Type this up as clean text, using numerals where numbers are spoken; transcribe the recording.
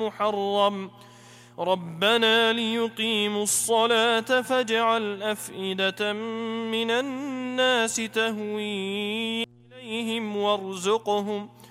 محرم ربنا ليقيموا الصلاة فاجعل أفئدة من الناس تهوي إليهم